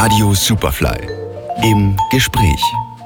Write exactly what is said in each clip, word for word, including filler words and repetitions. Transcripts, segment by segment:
Radio Superfly im Gespräch.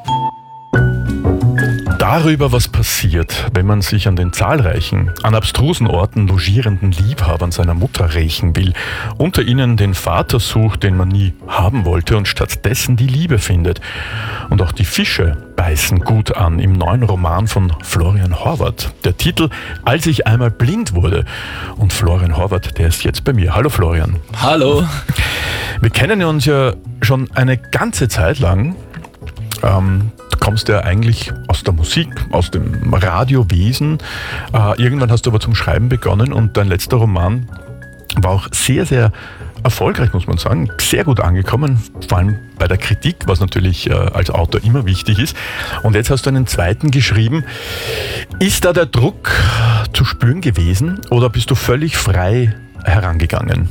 Darüber, was passiert, wenn man sich an den zahlreichen, an abstrusen Orten logierenden Liebhabern seiner Mutter rächen will, unter ihnen den Vater sucht, den man nie haben wollte und stattdessen die Liebe findet. Und auch die Fische beißen gut an im neuen Roman von Florian Horvath. Der Titel Als ich einmal blind wurde. Und Florian Horvath, der ist jetzt bei mir. Hallo Florian. Hallo. Wir kennen uns ja schon eine ganze Zeit lang. Ähm, du kommst ja eigentlich aus der Musik, aus dem Radiowesen. Äh, irgendwann hast du aber zum Schreiben begonnen und dein letzter Roman war auch sehr, sehr erfolgreich, muss man sagen. Sehr gut angekommen, vor allem bei der Kritik, was natürlich äh, als Autor immer wichtig ist. Und jetzt hast du einen zweiten geschrieben. Ist da der Druck zu spüren gewesen oder bist du völlig frei herangegangen?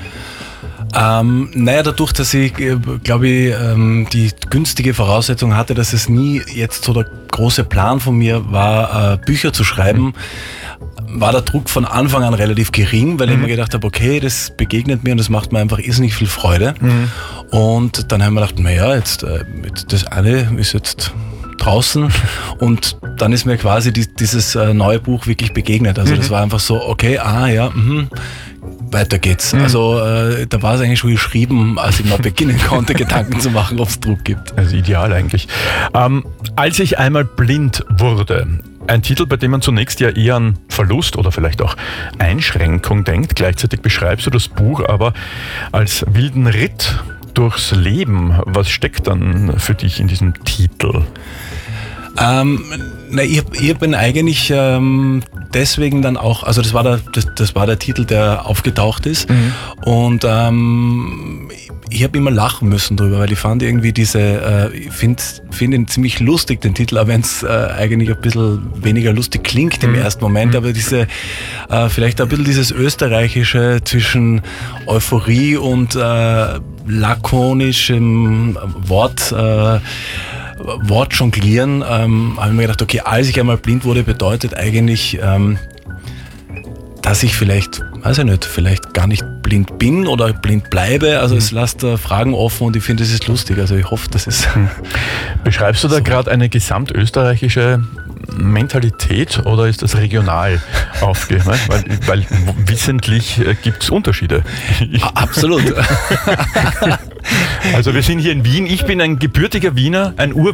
Ähm, naja, dadurch, dass ich, glaube ich, ähm, die günstige Voraussetzung hatte, dass es nie jetzt so der große Plan von mir war, äh, Bücher zu schreiben, mhm. war der Druck von Anfang an relativ gering, weil mhm. ich mir gedacht habe, okay, das begegnet mir und das macht mir einfach irrsinnig viel Freude. Mhm. Und dann haben wir gedacht, naja, jetzt, äh, das eine ist jetzt draußen und dann ist mir quasi die, dieses äh, neue Buch wirklich begegnet. Also mhm. das war einfach so, okay, ah ja, mhm. weiter geht's. Mhm. Also äh, da war es eigentlich schon geschrieben, als ich mal beginnen konnte, Gedanken zu machen, ob es Druck gibt. Also ideal eigentlich. Ähm, als ich einmal blind wurde, ein Titel, bei dem man zunächst ja eher an Verlust oder vielleicht auch Einschränkung denkt. Gleichzeitig beschreibst du das Buch aber als wilden Ritt durchs Leben. Was steckt dann für dich in diesem Titel? Ähm, na, ich, ich bin eigentlich ähm, deswegen dann auch, also das war der, das, das war der Titel, der aufgetaucht ist mhm. und ähm, ich habe immer lachen müssen drüber, weil ich fand irgendwie diese, äh, ich finde find ihn ziemlich lustig, den Titel, auch wenn es äh, eigentlich ein bisschen weniger lustig klingt im mhm. ersten Moment, mhm. aber diese, äh, vielleicht ein bisschen dieses Österreichische zwischen Euphorie und äh, lakonischem Wort, äh, Wort jonglieren, ähm, habe ich mir gedacht, okay, als ich einmal blind wurde, bedeutet eigentlich, ähm, dass ich vielleicht, weiß ich nicht, vielleicht gar nicht blind bin oder blind bleibe. Also mhm. es lässt äh, Fragen offen und ich finde, es ist lustig. Also ich hoffe, das ist... Beschreibst du da so. gerade eine gesamtösterreichische Mentalität oder ist das regional aufgehört? Weil, weil wissentlich äh, gibt es Unterschiede. Absolut. Also wir sind hier in Wien. Ich bin ein gebürtiger Wiener, ein Ur